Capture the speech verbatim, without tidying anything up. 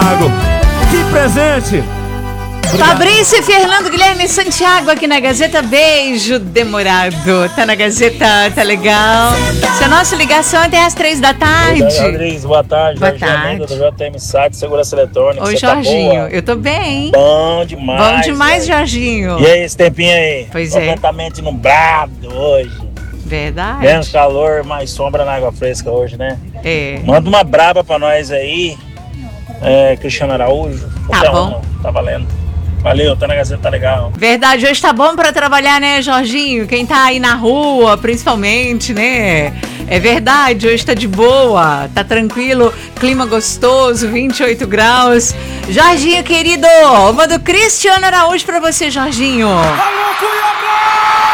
Santiago. Que presente! Obrigado. Fabrício e Fernando Guilherme Santiago aqui na Gazeta. Beijo demorado. Tá na Gazeta, tá legal. Essa nossa ligação é até às três da tarde. Oi, Rodrigues, boa tarde. Boa Jorginho tarde. Mendes, do J M Site, Segurança Eletrônica. Oi, Você tá Jorginho. boa? Eu tô bem. Bom demais. Bom demais, velho. Jorginho. E aí, esse tempinho aí? Pois é. Completamente nublado hoje. Verdade. Menos calor, mais sombra na água fresca hoje, né? É. Manda uma braba pra nós aí, é, Cristiano Araújo. Tá Qualquer bom. uma, tá valendo. Valeu, tá na Gazeta, tá legal. Verdade, hoje tá bom pra trabalhar, né, Jorginho? Quem tá aí na rua, principalmente, né? É verdade, hoje tá de boa, tá tranquilo, clima gostoso, vinte e oito graus. Jorginho, querido, manda o Cristiano Araújo pra você, Jorginho. Alô, Cuiabá!